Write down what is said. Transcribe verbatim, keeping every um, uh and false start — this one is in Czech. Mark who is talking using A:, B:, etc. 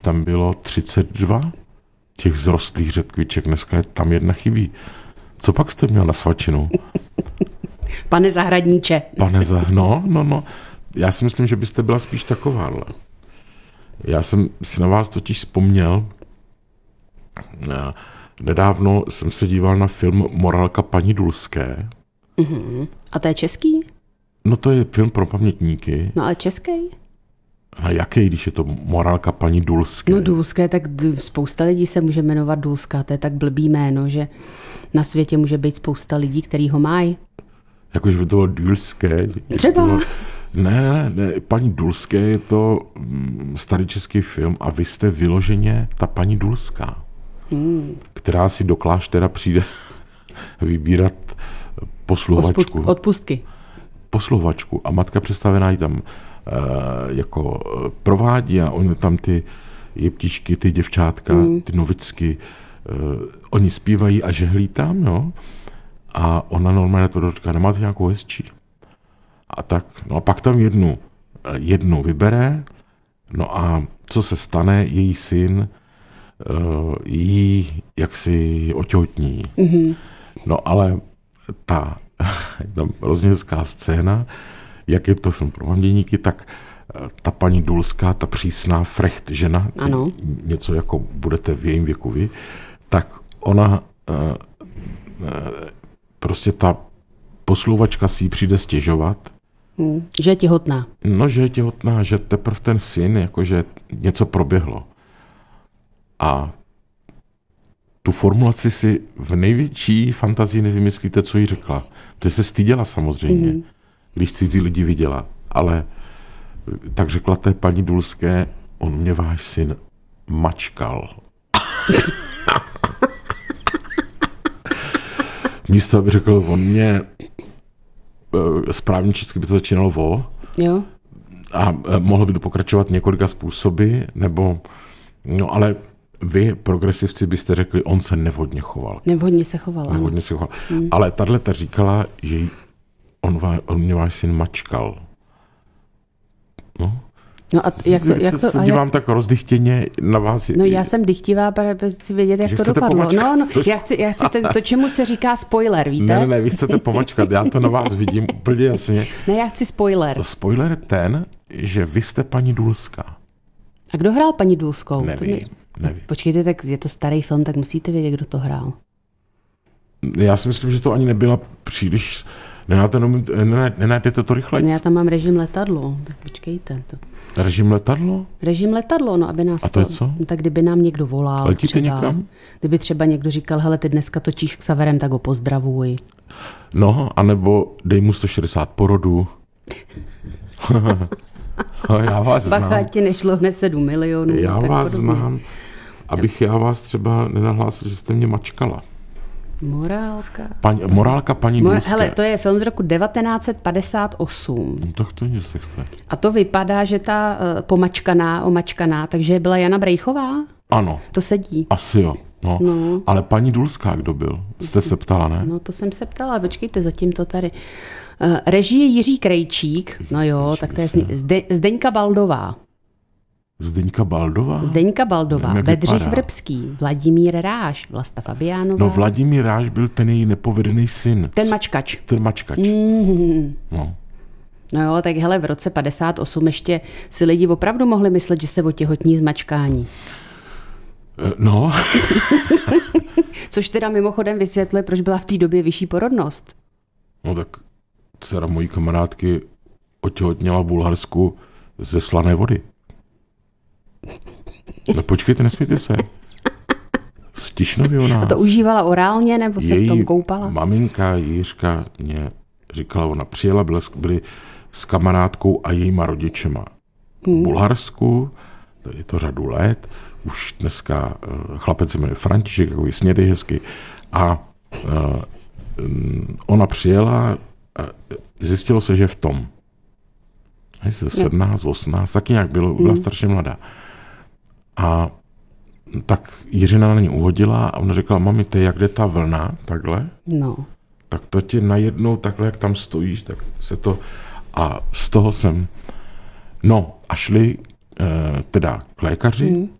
A: tam bylo třicet dva těch vzrostlých řetkviček, dneska je tam jedna chybí. Co pak jste měl na svačinu?
B: Pane zahradníče.
A: Pane za... No, no, no. Já si myslím, že byste byla spíš takováhle. Já jsem si na vás totiž vzpomněl, nedávno jsem se díval na film Morálka paní Dulské.
B: Uh-huh. A to je český?
A: No to je film pro pamětníky.
B: No ale český?
A: A jaký, když je to Morálka paní Dulské?
B: No Dulské, tak spousta lidí se může jmenovat Dulská, to je tak blbý jméno, že na světě může být spousta lidí, který ho mají.
A: Jakože by to bylo Dulské.
B: Třeba.
A: Bylo... Ne, ne, ne, paní Dulské je to starý český film a vy jste vyloženě ta paní Dulská, hmm. která si do kláštera přijde vybírat posluhovačku.
B: Odpustky.
A: Posluhovačku a matka představená ji tam uh, jako provádí a oni tam ty jeptičky, ty děvčátka, hmm. ty novicky, uh, oni zpívají a žehlí tam, jo. A ona normálně to dočká, nemáte nějakou hezčí? A tak, no a pak tam jednu, jednu vybere, no a co se stane, její syn uh, jí jaksi otěhotní. Mm-hmm. No ale ta tam hrozně hezká scéna, jak je to film pro pamětníky, tak ta paní Dulská, ta přísná frecht žena,
B: ano.
A: něco jako budete v jejím věku vy, tak ona uh, uh, prostě ta posluhovačka si ji přijde stěžovat.
B: Hmm, že je těhotná.
A: No, že je těhotná, že teprve ten syn, jakože něco proběhlo. A tu formulaci si v největší fantazii nevymyslíte, co jí řekla. To se styděla samozřejmě, mm. když cizí lidi viděla. Ale tak řekla té paní Dulské, on mě váš syn mačkal. Místo, aby řekl, on mě správně česky by to začínalo vo.
B: Jo.
A: A mohlo by to pokračovat několika způsoby, nebo, no ale vy, progresivci, byste řekli, on se nevhodně choval.
B: Nevhodně se choval,
A: Nevhodně se choval. Hmm. Ale tato říkala, že on, on mě váš syn mačkal. No.
B: No a jak to, jak to,
A: se dívám jak... tak rozdychtěně na vás.
B: No já jsem dychtivá, protože chci vědět, jak že to dopadlo. No, no, já chci, já chci ten, to, čemu se říká spoiler, víte?
A: Ne, ne, ne, vy chcete pomačkat, já to na vás vidím úplně jasně.
B: Ne, já chci spoiler.
A: No, spoiler je ten, že vy jste paní Dulská.
B: A kdo hrál paní Dulskou?
A: Nevím,
B: ne...
A: nevím.
B: Počkejte, tak je to starý film, tak musíte vědět, kdo to hrál.
A: Já si myslím, že to ani nebyla příliš... Nenajdete to rychle?
B: Ne, já tam mám režim letadlo, tak počkejte. To.
A: Režim letadlo?
B: Režim letadlo, no aby nás
A: A to, to je co?
B: No, tak kdyby nám někdo volal.
A: Letíte
B: třeba,
A: někam?
B: Kdyby třeba někdo říkal, hele, ty dneska točíš s Xaverem, tak ho pozdravuj.
A: No, anebo dej mu sto šedesát porodů. Já vás znám.
B: Bacha, ti nešlo hned sedm milionů.
A: Já
B: tak
A: vás
B: podobně.
A: znám, abych já vás třeba nenahlásil, že jste mě mačkala.
B: Morálka.
A: Paň, morálka paní
B: Mor-
A: Dulské.
B: Hele, to je film z roku devatenáct set padesát osm.
A: No, tak to je něco.
B: A to vypadá, že ta uh, pomačkaná, omačkaná, takže byla Jana Brejchová?
A: Ano.
B: To sedí.
A: Asi jo. No.
B: No.
A: Ale paní Dulská, kdo byl? Jste se ptala, ne?
B: No to jsem se ptala, počkejte, zatím to tady. Uh, režie Jiří Krejčík, no jo, tak to je sní- Zde- Zdeňka Baldová.
A: Zdeňka Baldová?
B: Zdeňka Baldová,
A: Nevím,
B: Bedřich
A: vypadá.
B: Vrbský, Vladimír Ráš, Vlasta Fabiánová.
A: No Vladimír Ráš byl ten její nepovedený syn.
B: Ten mačkač.
A: Ten mačkač.
B: Mm-hmm.
A: No.
B: No jo, tak hele, v roce padesát osm ještě si lidi opravdu mohli myslet, že se otěhotní z mačkání.
A: No.
B: Což teda mimochodem vysvětluje, proč byla v té době vyšší porodnost.
A: No tak dcera mojí kamarádky otěhotněla v Bulharsku ze slané vody. No počkejte, nesmíte se. Z Tišnovy u nás.
B: A to užívala orálně, nebo se
A: Její
B: v tom koupala?
A: maminka Jiřka mě říkala, ona přijela, byla, byli s kamarádkou a jejíma rodičema hmm. v Bulharsku, je to řadu let, už dneska uh, chlapec se jmenuje František, jako snědej hezky, a uh, ona přijela a zjistilo se, že je v tom. Se sedmnáct, osmnáct, taky nějak bylo, byla hmm. strašně mladá. A tak Jiřina na ní uhodila a ona řekla, mami, ty, jak jde ta vlna, takhle?
B: No.
A: Tak to tě najednou takhle, jak tam stojíš, tak se to... A z toho jsem... No, a šli eh, teda k lékaři, hmm.